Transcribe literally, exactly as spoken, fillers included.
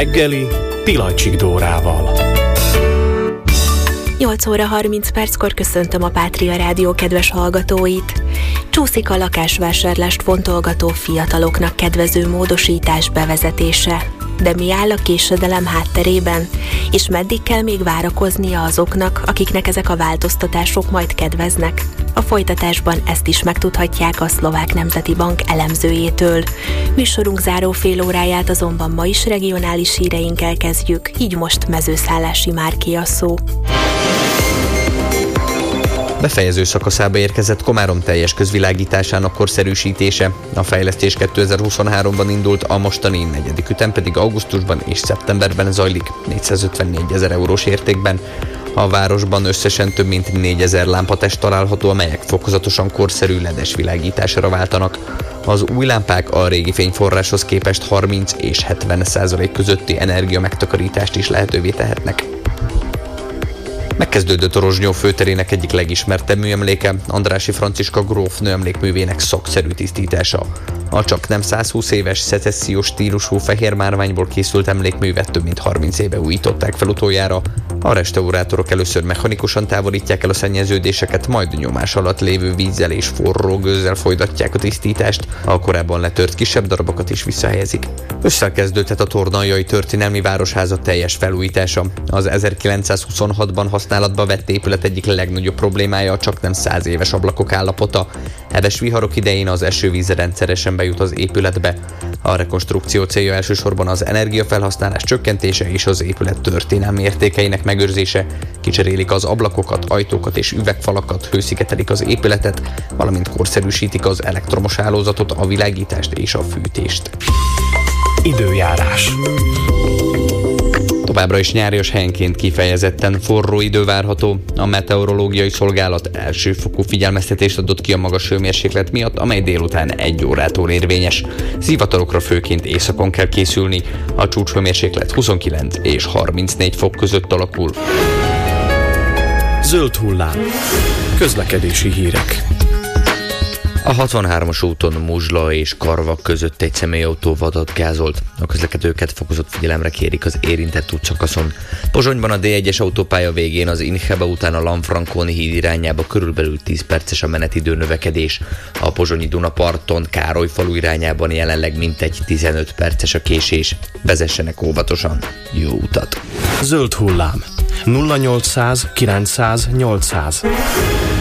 reggeli Pilacsik Dórával. nyolc óra harminc perckor köszöntöm a Pátria Rádió kedves hallgatóit. Csúszik a lakásvásárlást fontolgató fiataloknak kedvező módosítás bevezetése. De mi áll a késedelem hátterében? És meddig kell még várakoznia azoknak, akiknek ezek a változtatások majd kedveznek? A folytatásban ezt is megtudhatják a Szlovák Nemzeti Bank elemzőjétől. Műsorunk záró fél óráját azonban ma is regionális híreinkkel kezdjük, így most Mezőszállási Márké a szó. Befejező szakaszába érkezett Komárom teljes közvilágításának korszerűsítése. A fejlesztés kétezer-huszonháromban indult, a mostani negyedik ütem pedig augusztusban és szeptemberben zajlik négyszázötvennégy ezer eurós értékben. A városban összesen több mint négyezer lámpatest található, amelyek fokozatosan korszerű ledes világításra váltanak. Az új lámpák a régi fényforráshoz képest harminc és hetven százalék közötti energia megtakarítást is lehetővé tehetnek. Megkezdődött a Rozsnyó főterének egyik legismertebb műemléke, Andrássy Franciska grófnő emlékművének szakszerű tisztítása. A csaknem százhúsz éves szecessziós stílusú fehér márványból készült emlékművet több mint harminc éve újították fel utoljára. A restaurátorok először mechanikusan távolítják el a szennyeződéseket, majd nyomás alatt lévő vízzel és forró gőzzel folytatják a tisztítást, a korábban letört kisebb darabokat is visszahelyezik. Összekezdődhet a Tornaljai Történelmi Városháza teljes felújítása. Az ezerkilencszázhuszonhatban használatba vett épület egyik legnagyobb problémája a csaknem száz éves ablakok állapota. Heves viharok idején az esővíz rendszeresen bejut az épületbe. A rekonstrukció célja elsősorban az energiafelhasználás csökkentése és az épület történelmi értékeinek megőrzése. Kicserélik az ablakokat, ajtókat és üvegfalakat, hőszigetelik az épületet, valamint korszerűsítik az elektromos hálózatot, a világítást és a fűtést. Időjárás. Továbbra is nyárias, helyenként kifejezetten forró idő várható. A meteorológiai szolgálat elsőfokú figyelmeztetést adott ki a magas hőmérséklet miatt, amely délután egy órától érvényes. Zivatarokra főként északon kell készülni. A csúcshőmérséklet huszonkilenc és harmincnégy fok között alakul. Zöld hullám. Közlekedési hírek. A hatvanhármas úton Muzsla és Karvak között egy személyautó vadat gázolt. A közlekedőket fokozott figyelemre kérik az érintett útszakaszon. Pozsonyban a dé egyes autópálya végén az Inchebe után a Lanfranconi híd irányába körülbelül tíz perces a menetidő növekedés. A pozsonyi Dunaparton Károlyfalu irányában jelenleg mintegy tizenöt perces a késés. Vezessenek óvatosan. Jó utat! Zöld hullám. nulla nyolcszáz kilencszáz nyolcszáz.